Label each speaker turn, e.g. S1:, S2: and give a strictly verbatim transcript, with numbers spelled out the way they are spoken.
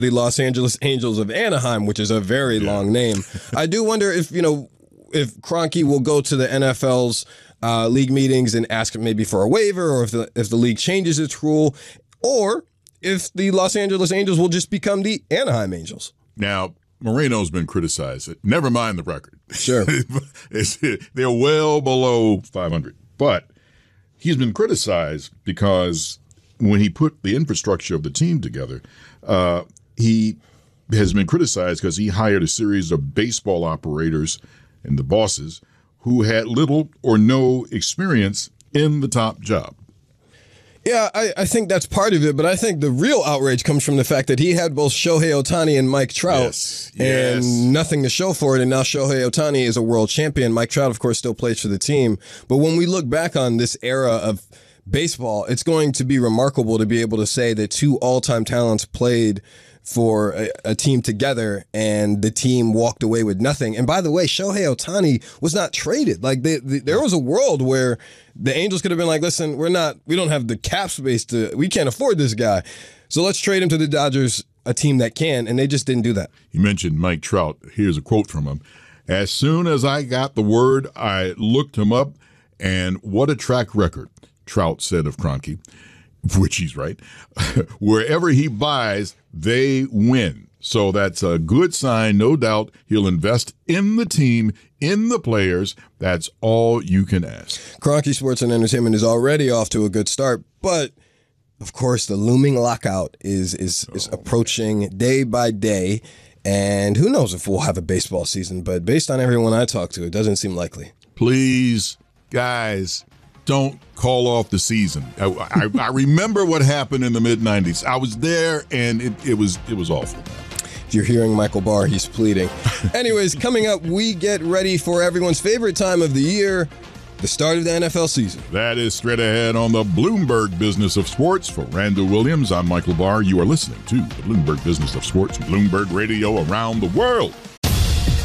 S1: the Los Angeles Angels of Anaheim, which is a very yeah. long name. I do wonder if, you know, if Kroenke will go to the N F L's uh, league meetings and ask maybe for a waiver, or if the, if the league changes its rule, or if the Los Angeles Angels will just become the Anaheim Angels.
S2: Now, Moreno's been criticized. Never mind the record.
S1: Sure.
S2: it's, they're well below five hundred. But he's been criticized because when he put the infrastructure of the team together, uh, he has been criticized because he hired a series of baseball operators and the bosses who had little or no experience in the top job.
S1: Yeah, I, I think that's part of it, but I think the real outrage comes from the fact that he had both Shohei Ohtani and Mike Trout,
S2: yes, yes.
S1: and nothing to show for it, and now Shohei Ohtani is a world champion. Mike Trout, of course, still plays for the team. But when we look back on this era of baseball, it's going to be remarkable to be able to say that two all-time talents played for a, a team together, and the team walked away with nothing. And by the way, Shohei Ohtani was not traded. Like they, they, there was a world where the Angels could have been like, listen, we're not, we don't have the cap space to, we can't afford this guy, so let's trade him to the Dodgers, a team that can, and they just didn't do that.
S2: You mentioned Mike Trout. Here's a quote from him. As soon as I got the word, I looked him up, and what a track record, Trout said of Kroenke, which he's right. Wherever he buys, they win. So that's a good sign, no doubt. He'll invest in the team, in the players. That's all you can ask.
S1: Kroenke Sports and Entertainment is already off to a good start, but of course the looming lockout is is is oh, approaching man. day by day, and who knows if we'll have a baseball season, but based on everyone I talk to, it doesn't seem likely.
S2: Please, guys, don't call off the season. I, I, I remember what happened in the mid nineties. I was there, and it, it was it was awful.
S1: If you're hearing Michael Barr, he's pleading. Anyways, coming up, we get ready for everyone's favorite time of the year, the start of the N F L season.
S2: That is straight ahead on the Bloomberg Business of Sports. For Randall Williams, I'm Michael Barr. You are listening to the Bloomberg Business of Sports, Bloomberg Radio around the world.